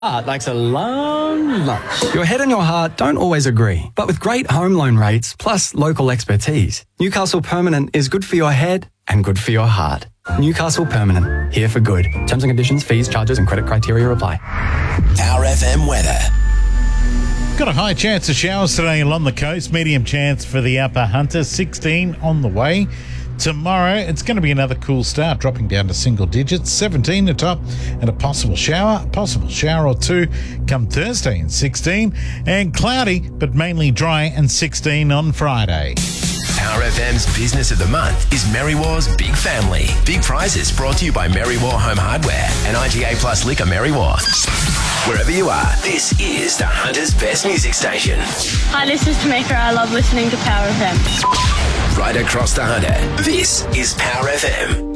Heart likes a long lunch. Your head and your heart don't always agree, but with great home loan rates plus local expertise, Newcastle Permanent is good for your head and good for your heart. Newcastle Permanent, here for good. Terms and conditions, fees, charges and credit criteria apply. Our FM weather. Got a high chance of showers today along the coast. Medium chance for the Upper Hunter. 16 on the way. Tomorrow, it's going to be another cool start, dropping down to single digits. 17 the top and a possible shower or two come Thursday and 16. And cloudy, but mainly dry and 16 on Friday. Our FM's Business of the Month is Merrywar's Big Family. Big prizes brought to you by Merrywar Home Hardware and IGA Plus Liquor Merrywar. Wherever you are, this is the Hunter's best music station. Hi, this is Tamika. I love listening to Power FM. Right across the Hunter, this is Power FM.